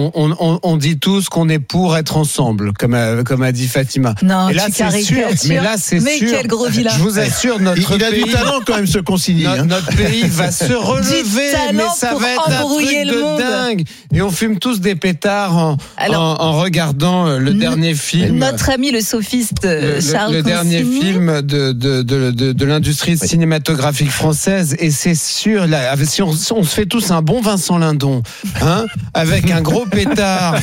on dit tous qu'on est pour être ensemble, comme a dit Fatima. Non, et là, c'est sûr. Mais là, c'est sûr. Quel gros vilain. Je vous assure, il a du talent quand même, ce Consigny. Notre pays va se relever, mais ça va être un truc de dingue. Et on fume tous des pétards en regardant le dernier film. Notre ami le sophiste Charles Consigny. Le dernier film de l'industrie cinématographique française. Et c'est sûr, là, si on se fait tous un bon Vincent Lindon, hein, avec un gros pétard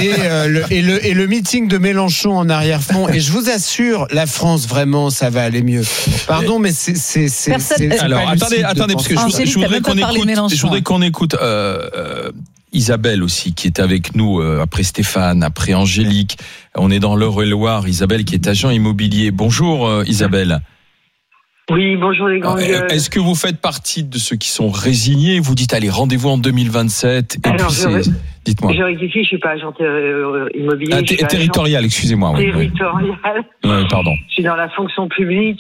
et le meeting de Mélenchon en arrière-fond. Et je vous assure, la France, vraiment, ça va aller mieux. Pardon, mais c'est alors, attendez, parce que je voudrais qu'on écoute Isabelle aussi, qui est avec nous après Stéphane, après Angélique. On est dans l'Eure-et-Loire. Isabelle, qui est agent immobilier. Bonjour, Isabelle. Oui, bonjour les grands gueules. Est-ce que vous faites partie de ceux qui sont résignés? Vous dites, allez, rendez-vous en 2027. Et alors, puis dites-moi. Je rectifie, je suis pas agent immobilier. Territorial, excusez-moi. Territorial. Oui, pardon. Je suis dans la fonction publique.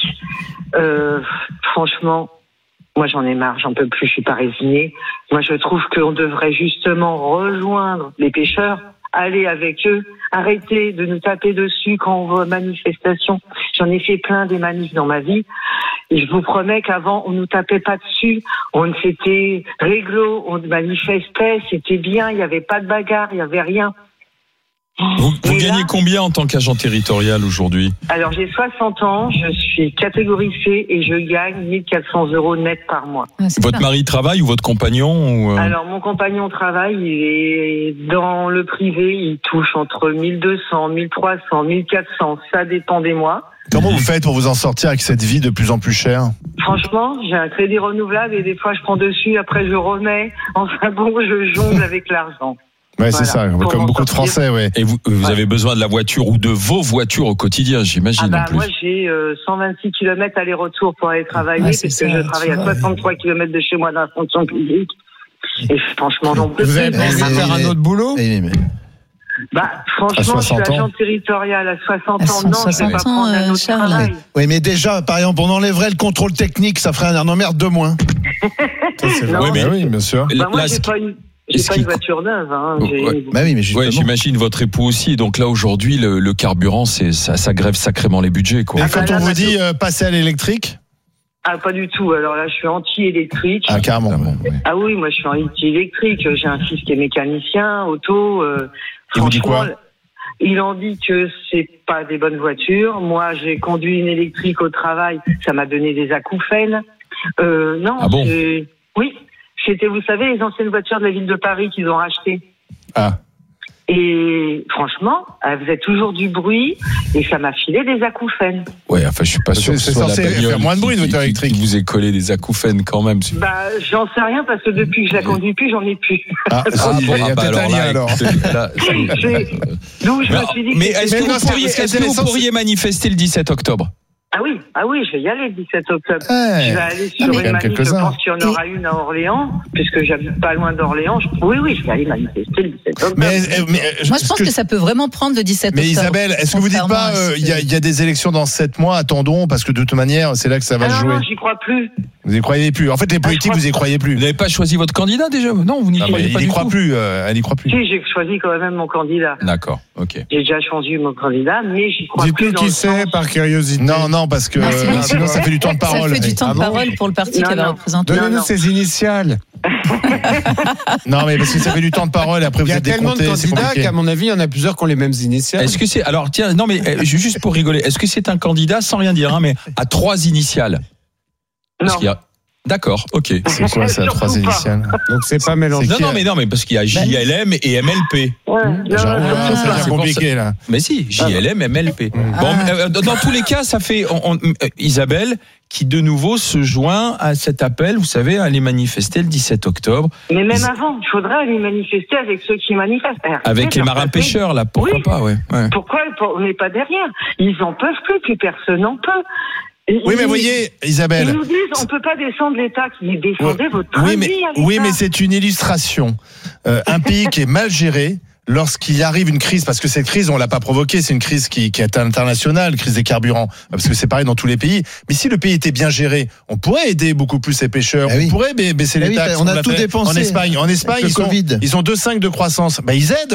Franchement, moi j'en ai marre, j'en peux plus, je suis pas résignée. Moi je trouve qu'on devrait justement rejoindre les pêcheurs, aller avec eux, arrêter de nous taper dessus quand on voit manifestation. J'en ai fait plein des manifs dans ma vie. Et je vous promets qu'avant, on nous tapait pas dessus. C'était réglo, on manifestait, c'était bien, il n'y avait pas de bagarre, il n'y avait rien. Vous gagnez combien en tant qu'agent territorial aujourd'hui? Alors j'ai 60 ans, je suis catégorie C et je gagne 1 400 € net par mois. Votre mari travaille ou votre compagnon Alors mon compagnon travaille, il est dans le privé, il touche entre 1 200, 1 300, 1 400, ça dépend des mois. Comment vous faites pour vous en sortir avec cette vie de plus en plus chère? Franchement, j'ai un crédit renouvelable et des fois je prends dessus, après je remets. Enfin bon, je jongle avec l'argent. Ouais, voilà, c'est ça, comme beaucoup de Français, ouais. Et vous avez besoin de la voiture ou de vos voitures au quotidien, j'imagine. En plus. Moi, j'ai 126 km aller-retour pour aller travailler, parce que je travaille à 63 km de chez moi dans la fonction publique. Et franchement, non plus. Vous avez pensé faire un autre boulot? Franchement, je suis agent territorial à 60 ans. Non, je ne vais pas prendre un autre travail. Oui, mais déjà, par exemple, on enlèverait le contrôle technique, ça ferait un emmerde de moins. Oui, bien sûr. Moi, j'ai pas une voiture neuve. Mais justement. J'imagine votre époux aussi. Donc là, aujourd'hui, le carburant, ça grève sacrément les budgets, quoi. Et quand on vous dit passer à l'électrique? Ah, pas du tout. Alors là, je suis anti-électrique. Ah, carrément. Ah oui, moi, je suis anti-électrique. J'ai un fils qui est mécanicien, auto. Il vous dit quoi? Il en dit que c'est pas des bonnes voitures. Moi, j'ai conduit une électrique au travail. Ça m'a donné des acouphènes. Non. Ah bon? Oui. C'était, vous savez, les anciennes voitures de la ville de Paris qu'ils ont rachetées. Ah. Et franchement, elles faisaient toujours du bruit et ça m'a filé des acouphènes. Ouais, enfin, je suis pas sûr que c'est censé faire moins de bruit, une voiture électrique. Il vous est collé des acouphènes quand même. J'en sais rien parce que depuis que je la conduis plus, j'en ai plus. Il y a peut-être un lien alors. Donc je me suis dit. Mais est-ce que vous pourriez manifester le 17 octobre? Ah oui, je vais y aller le 17 octobre. Je vais aller sur une manif, je pense qu'il y en aura une à Orléans, puisque j'habite pas loin d'Orléans. Oui, je vais aller manifester le 17 octobre. Moi, je pense que ça peut vraiment prendre le 17 octobre. Mais Isabelle, est-ce que vous dites pas, il y a des élections dans 7 mois, attendons, parce que de toute manière, c'est là que ça va se jouer. Non, j'y crois plus. Vous y croyez plus. En fait, les politiques, vous y croyez plus. Vous n'avez pas choisi votre candidat déjà? Non, vous n'y croyez pas du tout. Elle n'y croit plus. Si, j'ai choisi quand même mon candidat. D'accord, ok. J'ai déjà choisi mon candidat, mais j'y crois plus. Dites-nous qui c'est, par curiosité. Non, parce que sinon ça fait du temps de parole. Ça fait du temps de parole pour le parti qui avait représenté. Donnez-nous ses initiales. Non, mais parce que ça fait du temps de parole et après vous êtes décompté. Il y a tellement de candidats qu'à mon avis, il y en a plusieurs qui ont les mêmes initiales. Est-ce que c'est... Alors, tiens, non, mais juste pour rigoler, est-ce que c'est un candidat, sans rien dire, mais à 3 initiales? Non. D'accord, ok. C'est quoi ça, 3 initiales? Donc c'est pas mélangé. Non, mais parce qu'il y a JLM et MLP. C'est compliqué là. Mais si, JLM, MLP. Bon, dans tous les cas, ça fait Isabelle qui de nouveau se joint à cet appel, vous savez, à aller manifester le 17 octobre. Mais même avant, il faudrait aller manifester avec ceux qui manifestent. Avec les marins pêcheurs, là, pourquoi pas, ouais. Pourquoi on n'est pas derrière? Ils en peuvent plus personne n'en peut. Oui, mais vous voyez, Isabelle. Ils nous disent, on peut pas descendre l'État, qui défendait votre train de vie avec oui, ça. mais c'est une illustration. Un pays qui est mal géré, lorsqu'il arrive une crise, parce que cette crise, on l'a pas provoquée, c'est une crise qui est internationale, crise des carburants, parce que c'est pareil dans tous les pays. Mais si le pays était bien géré, on pourrait aider beaucoup plus ces pêcheurs, on pourrait baisser les taxes. On a tout dépensé. En Espagne, ils ont 2,5 de croissance. Ils aident.